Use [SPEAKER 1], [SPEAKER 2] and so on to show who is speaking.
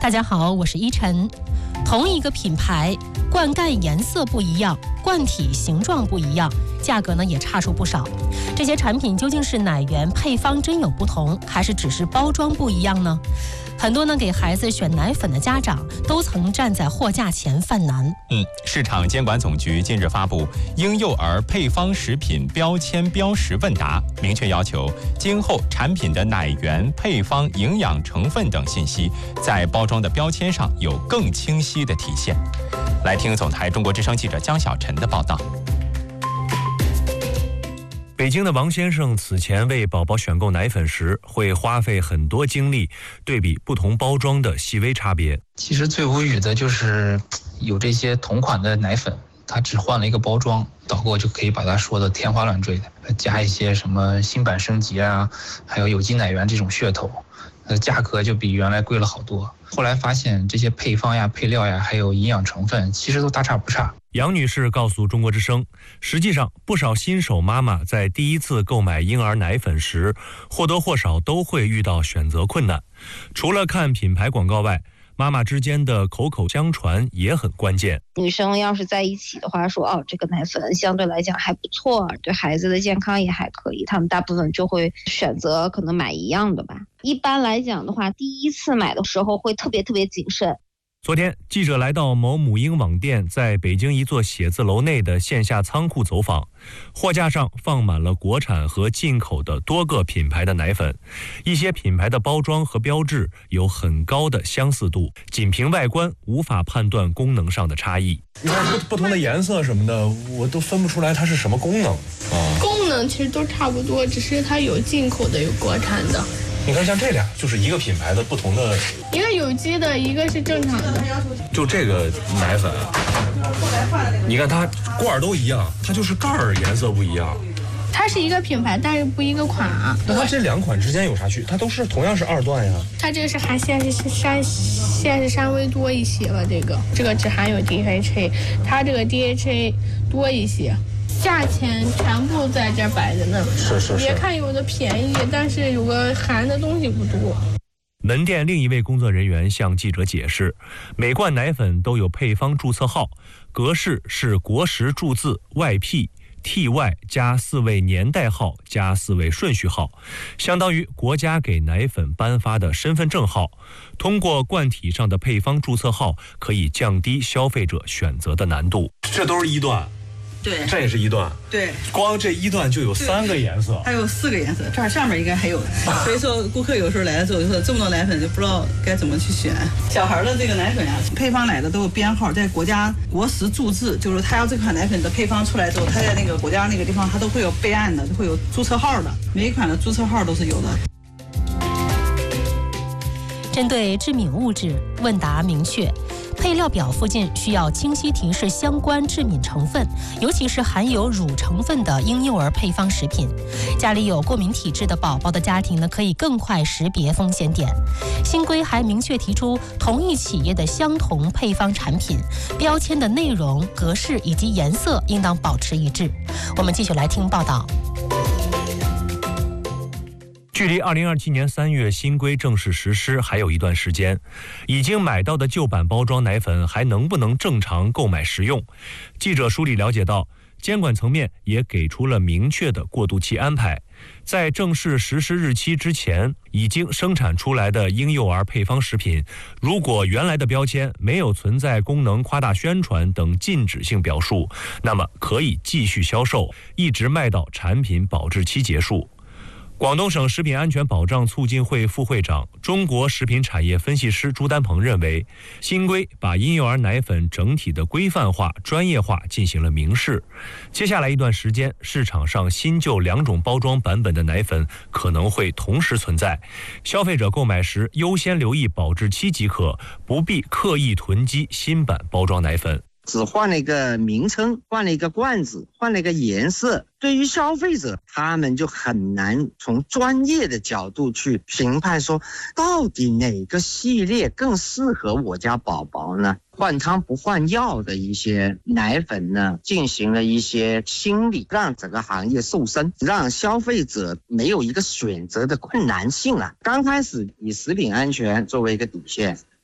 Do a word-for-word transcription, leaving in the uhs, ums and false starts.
[SPEAKER 1] 大家好，我是依晨。同一个品牌，罐盖颜色不一样，罐体形状不一样，价格呢也差出不少。这些产品究竟是奶源配方真有不同，还是只是包装不一样呢？很多呢给孩子选奶粉的家长都曾站在货架前犯难。
[SPEAKER 2] 嗯，市场监管总局近日发布婴幼儿配方食品标签标识问答，明确要求今后产品的奶源、配方、营养成分等信息在包装的标签上有更清晰的体现。来听总台中国之声记者江小晨的报道。
[SPEAKER 3] 北京的王先生此前为宝宝选购奶粉时，会花费很多精力对比不同包装的细微差别。
[SPEAKER 4] 其实最无语的就是有这些同款的奶粉，它只换了一个包装，导购就可以把它说的天花乱坠的，加一些什么新版升级啊，还有有机奶源这种噱头，呃，价格就比原来贵了好多。后来发现这些配方呀、配料呀，还有营养成分，其实都大差不差。
[SPEAKER 3] 杨女士告诉中国之声，实际上不少新手妈妈在第一次购买婴儿奶粉时，或多或少都会遇到选择困难。除了看品牌广告外，妈妈之间的口口相传也很关键。
[SPEAKER 5] 女生要是在一起的话，说哦，这个奶粉相对来讲还不错，对孩子的健康也还可以，他们大部分就会选择可能买一样的吧。一般来讲的话，第一次买的时候会特别特别谨慎。
[SPEAKER 3] 昨天，记者来到某母婴网店在北京一座写字楼内的线下仓库走访，货架上放满了国产和进口的多个品牌的奶粉，一些品牌的包装和标志有很高的相似度，仅凭外观无法判断功能上的差异。
[SPEAKER 6] 你看不不同的颜色什么的，我都分不出来它是什么功能啊。
[SPEAKER 7] 功能其实都差不多，只是它有进口的，有国产的。
[SPEAKER 6] 你看像这俩就是一个品牌的不同的，
[SPEAKER 7] 一个有机的，一个是正常的。
[SPEAKER 6] 就这个奶粉，你看它罐儿都一样，它就是盖儿颜色不一样。
[SPEAKER 7] 它是一个品牌，但是不一个款啊。
[SPEAKER 6] 那它这两款之间有啥区别？它都是同样是二段呀。
[SPEAKER 7] 它这个是含纤是纤纤是稍微多一些了，这个这个只含有 D H A， 它这个 D H A 多一些。价钱全部在这摆着呢，
[SPEAKER 6] 是是是。
[SPEAKER 7] 别看有的便宜，但是有个含的东西不多。
[SPEAKER 3] 门店另一位工作人员向记者解释，每罐奶粉都有配方注册号，格式是国时注字外 P T Y 加四位年代号加四位顺序号，相当于国家给奶粉颁发的身份证号。通过罐体上的配方注册号，可以降低消费者选择的难度。
[SPEAKER 6] 这都是一段。
[SPEAKER 8] 对，
[SPEAKER 6] 这也是一段，
[SPEAKER 8] 对，
[SPEAKER 6] 光这一段就有三个颜色，
[SPEAKER 8] 还有四个颜色，这儿上面应该还有。所以说，顾客有时候来的时候就说这么多奶粉就不知道该怎么去选。小孩的这个奶粉啊，配方奶的都有编号，在国家国时注字，就是他要这款奶粉的配方出来之后，他在那个国家那个地方，他都会有备案的，会有注册号的，每一款的注册号都是有的。
[SPEAKER 1] 针对致敏物质，问答明确，配料表附近需要清晰提示相关致敏成分，尤其是含有乳成分的婴幼儿配方食品。家里有过敏体质的宝宝的家庭呢，可以更快识别风险点。新规还明确提出，同一企业的相同配方产品，标签的内容、格式以及颜色应当保持一致。我们继续来听报道。
[SPEAKER 3] 距离二零二七年三月新规正式实施还有一段时间，已经买到的旧版包装奶粉还能不能正常购买食用？记者梳理了解到，监管层面也给出了明确的过渡期安排。在正式实施日期之前，已经生产出来的婴幼儿配方食品，如果原来的标签没有存在功能夸大宣传等禁止性表述，那么可以继续销售，一直卖到产品保质期结束。广东省食品安全保障促进会副会长、中国食品产业分析师朱丹鹏认为，新规把婴幼儿奶粉整体的规范化、专业化进行了明示。接下来一段时间，市场上新旧两种包装版本的奶粉可能会同时存在，消费者购买时优先留意保质期即可，不必刻意囤积新版包装奶粉。
[SPEAKER 9] 只换了一个名称，换了一个罐子，换了一个颜色，对于消费者他们就很难从专业的角度去评判说到底哪个系列更适合我家宝宝呢？换汤不换药的一些奶粉呢，进行了一些清理，让整个行业瘦身，让消费者没有一个选择的困难性啊。刚开始以食品安全作为一个底线，